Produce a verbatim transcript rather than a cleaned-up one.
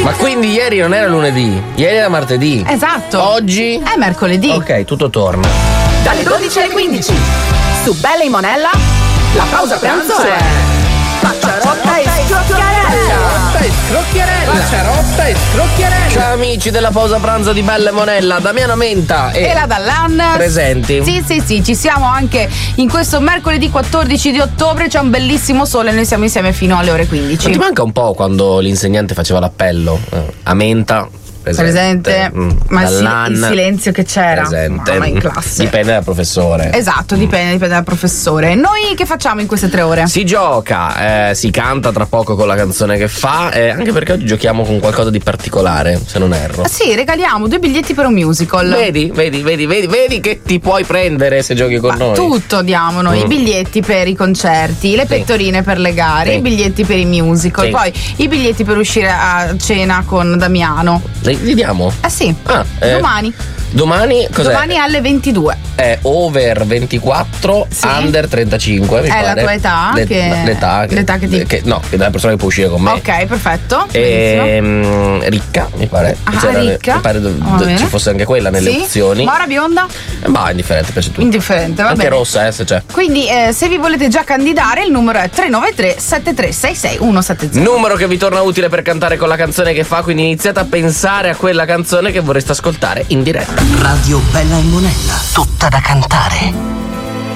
Ma quindi ieri non era lunedì, ieri era martedì. Esatto. Oggi è mercoledì. Ok, tutto torna. Dalle dodici alle quindici su Bella e Monella la pausa pranzo è Pacciarotta e Scrocchiarella. e Scrocchiarella. Pacciarotta e Scrocchiarella. Ciao amici della pausa pranzo di Bella e Monella, Damiano Menta e, e la Dallan presenti. Sì, sì, sì, ci siamo anche in questo mercoledì quattordici di ottobre, c'è un bellissimo sole, noi siamo insieme fino alle ore quindici. Non ti manca un po' quando l'insegnante faceva l'appello eh, a Menta? Presente, presente. Mm. Ma il, il silenzio che c'era presente. Mamma, in classe. Dipende dal professore. Esatto, dipende, dipende dal professore. Noi che facciamo in queste tre ore? Si gioca, eh, si canta tra poco con la canzone che fa, eh, anche perché oggi giochiamo con qualcosa di particolare, se non erro. Ah, sì, regaliamo due biglietti per un musical. Vedi, vedi, vedi, vedi, vedi che ti puoi prendere se giochi con Ma noi. tutto diamo noi, Mm. i biglietti per i concerti, le Sì. pettorine per le gare, Sì. i biglietti per i musical, Sì. poi i biglietti per uscire a cena con Damiano. Li, li diamo? Eh sì, Ah, eh, domani. Domani cos'è? Domani alle ventidue. È over ventiquattro, Sì. under trentacinque, mi È la pare. tua età Le- che- l'età che, l'età che ti- che- no, che della persona che può uscire con me. Ok, perfetto. benissimo. E, ricca, mi pare. Ah, C'era- ricca. Mi pare do- Va do- bene. ci fosse anche quella nelle Sì? opzioni. Mora bionda? Ma è indifferente, piace tutto. Indifferente, va Anche bene. rossa, eh, se c'è. Quindi eh, se vi volete già candidare il numero è tre nove tre sette tre sei sei uno sette zero. Numero che vi torna utile per cantare con la canzone che fa, quindi iniziate a pensare a quella canzone che vorreste ascoltare in diretta. Radio Bella e Monella, tutta da cantare.